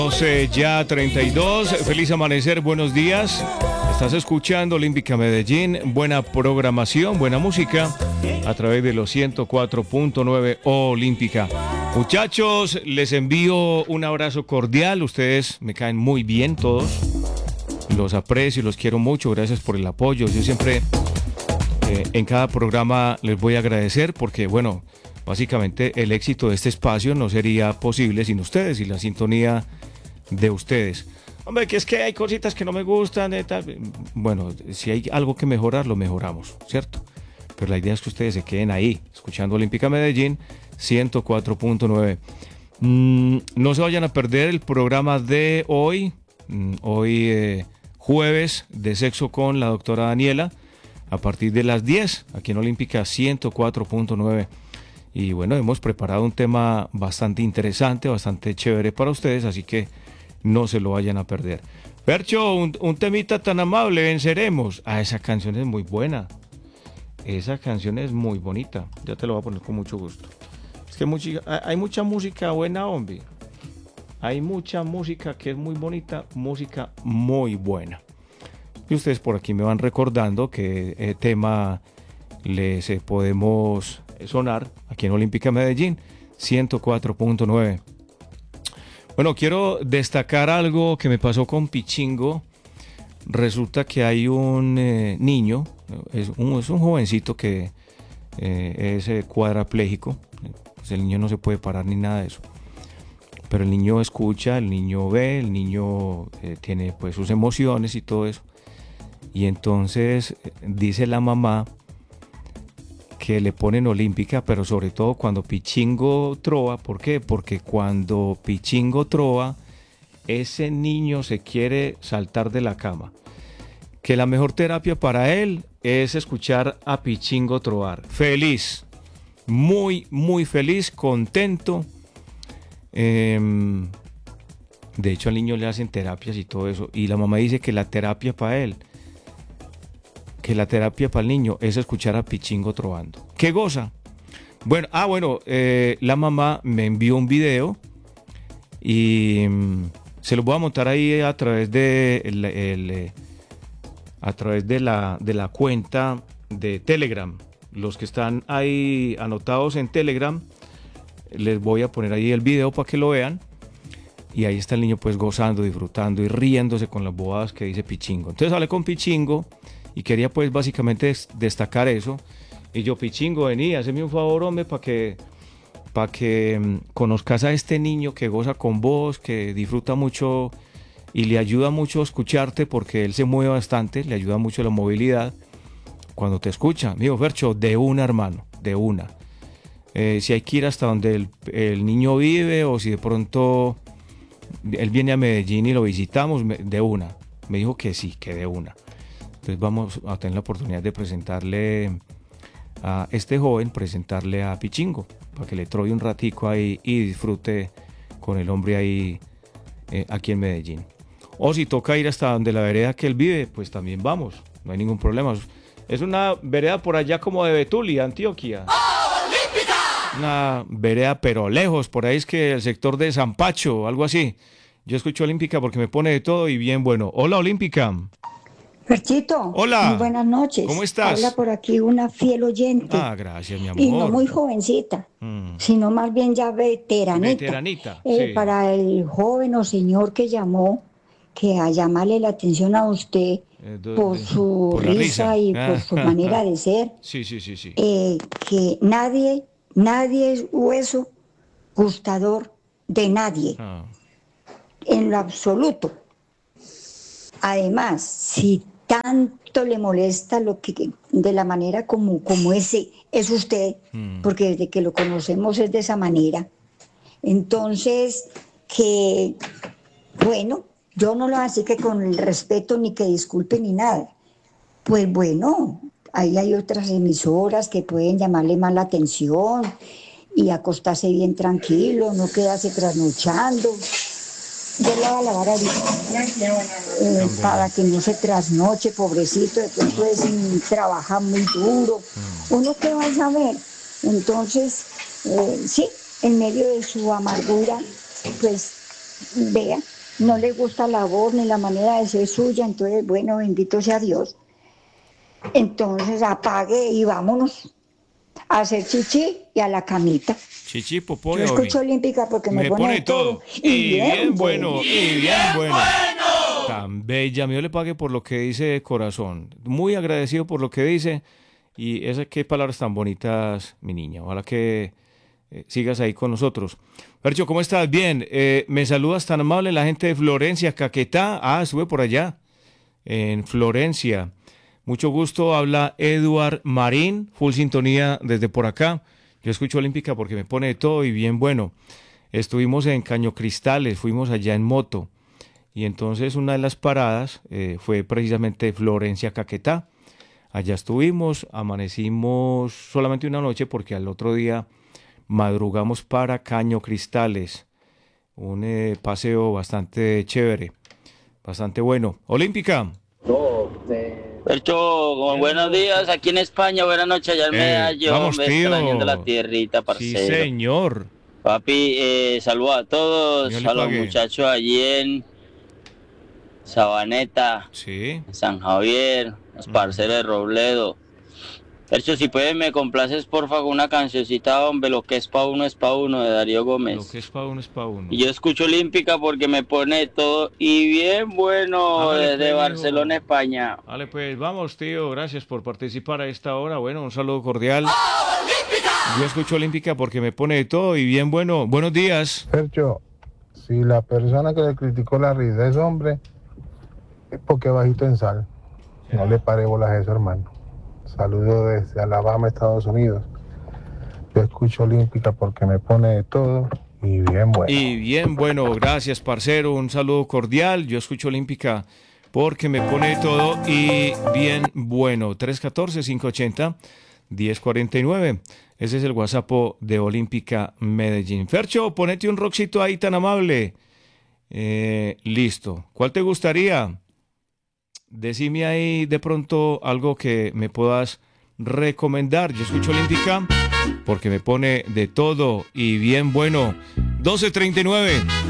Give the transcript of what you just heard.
Ya 32, feliz amanecer, buenos días. Estás escuchando Olímpica Medellín, buena programación, buena música a través de los 104.9 Olímpica. Muchachos, les envío un abrazo cordial, ustedes me caen muy bien todos, los aprecio, los quiero mucho, gracias por el apoyo. Yo siempre en cada programa les voy a agradecer porque, bueno, básicamente el éxito de este espacio no sería posible sin ustedes y la sintonía de ustedes. Hombre, que es que hay cositas que no me gustan, tal. Bueno, si hay algo que mejorar, lo mejoramos, ¿cierto? Pero la idea es que ustedes se queden ahí, escuchando Olímpica Medellín 104.9. No se vayan a perder el programa de hoy, jueves de sexo con la doctora Daniela, a partir de las 10, aquí en Olímpica 104.9. Y bueno, hemos preparado un tema bastante interesante, bastante chévere para ustedes, así que no se lo vayan a perder. Percho, un temita tan amable, venceremos. Ah, esa canción es muy buena. Esa canción es muy bonita. Ya te lo voy a poner con mucho gusto. Es que hay mucha música buena, hombre. Hay mucha música que es muy bonita, música muy buena. Y ustedes por aquí me van recordando que tema les podemos sonar aquí en Olímpica Medellín 104.9. Bueno, quiero destacar algo que me pasó con Pichingo. Resulta que hay un niño, es un jovencito que es cuadrapléjico. Pues el niño no se puede parar ni nada de eso. Pero el niño escucha, el niño ve, el niño tiene pues sus emociones y todo eso. Y entonces dice la mamá que le ponen Olímpica, pero sobre todo cuando Pichingo trova. ¿Por qué? Porque cuando Pichingo trova, ese niño se quiere saltar de la cama. Que la mejor terapia para él es escuchar a Pichingo trovar. Feliz, muy, muy feliz, contento. De hecho, al niño le hacen terapias y todo eso. Y la mamá dice que la terapia para él, que la terapia para el niño es escuchar a Pichingo trovando. ¿Qué goza? Bueno, la mamá me envió un video y se lo voy a montar ahí a través de la cuenta de Telegram. Los que están ahí anotados en Telegram, les voy a poner ahí el video para que lo vean. Y ahí está el niño pues gozando, disfrutando y riéndose con las bobadas que dice Pichingo. Entonces hablé con Pichingo y quería pues básicamente destacar eso. Y yo, Pichingo, vení, hazme un favor, hombre, para que conozcas a este niño que goza con vos, que disfruta mucho y le ayuda mucho a escucharte porque él se mueve bastante, le ayuda mucho la movilidad cuando te escucha. Amigo Fercho, de una, hermano, de una. Si hay que ir hasta donde el niño vive o si de pronto él viene a Medellín y lo visitamos, de una. Me dijo que sí, que de una. Entonces vamos a tener la oportunidad de presentarle a este joven, presentarle a Pichingo, para que le trove un ratico ahí y disfrute con el hombre ahí aquí en Medellín. O si toca ir hasta donde la vereda que él vive, pues también vamos, no hay ningún problema. Es una vereda por allá como de Betulia, Antioquia. ¡Olímpica! Una vereda pero lejos, por ahí es que el sector de San Pacho, algo así. Yo escucho Olímpica porque me pone de todo y bien bueno. Hola, Olímpica. Perchito, hola, muy buenas noches. ¿cómo estás? Habla por aquí una fiel oyente. Ah, gracias, mi amor. Y no muy jovencita, sino más bien ya veteranita. Veteranita, sí. Para el joven o señor que llamó, que a llamarle la atención a usted por su por risa y por su manera de ser. Sí. Que nadie es hueso gustador de nadie. En lo absoluto. Además, si tanto le molesta lo que de la manera como ese es usted, porque desde que lo conocemos es de esa manera, entonces que bueno, yo no lo así que con el respeto ni que disculpe ni nada, pues bueno, ahí hay otras emisoras que pueden llamarle más la atención y acostarse bien tranquilo, no quedarse trasnochando. Yo le voy a lavar ahorita para que no se trasnoche, pobrecito, de pronto trabaja muy duro. Uno que va a saber. Entonces, sí, en medio de su amargura, pues vea no le gusta la voz ni la manera de ser suya, entonces, bueno, bendito sea Dios. Entonces apague y vámonos a hacer chichi y a la camita. Chichi, popó. Yo escucho Olímpica porque me pone todo. Y bien bueno. Y bien bueno. Tan bella, Dios le pague por lo que dice de corazón. Muy agradecido por lo que dice. Y esas qué palabras tan bonitas, mi niña. Ojalá que sigas ahí con nosotros. Fercho, ¿cómo estás? Bien. Me saludas tan amable la gente de Florencia, Caquetá. Ah, estuve por allá, en Florencia. Mucho gusto. Habla Eduard Marín, full sintonía desde por acá. Yo escucho Olímpica porque me pone de todo y bien bueno. Estuvimos en Caño Cristales, fuimos allá en moto. Y entonces una de las paradas fue precisamente Florencia, Caquetá. Allá estuvimos, amanecimos solamente una noche porque al otro día madrugamos para Caño Cristales. Un paseo bastante chévere, bastante bueno. Olímpica. Percho, buenos días aquí en España, buenas noches allá en Medallo, vamos, me tío. extrañando la tierrita, parcero. Sí, señor. Papi, saludos a todos, Dios le a los pague. muchachos allí en Sabaneta, Sí. en San Javier, los parceros de Robledo. Percho, si puedes me complaces porfa con una cancioncita, hombre, lo que es pa' uno, de Darío Gómez. Lo que es pa' uno es pa' uno. Y yo escucho Olímpica porque me pone todo y bien bueno Hágale, desde pues, Barcelona, hijo. España. Vale, pues vamos, tío. Gracias por participar a esta hora. Bueno, un saludo cordial. Yo escucho Olímpica porque me pone de todo y bien bueno. Buenos días. Sergio, si la persona que le criticó la risa es hombre, es porque bajito en sal. No le pare bolas a eso, hermano. Saludos desde Alabama, Estados Unidos. Yo escucho Olímpica porque me pone de todo y bien bueno. Y bien bueno, gracias, parcero. Un saludo cordial. Yo escucho Olímpica porque me pone de todo y bien bueno. 314-580-1049. Ese es el WhatsApp de Olímpica Medellín. Fercho, ponete un rockcito ahí tan amable. Listo. ¿Cuál te gustaría? Decime ahí de pronto algo que me puedas recomendar. Yo escucho Olímpica porque me pone de todo y bien bueno. 12:39.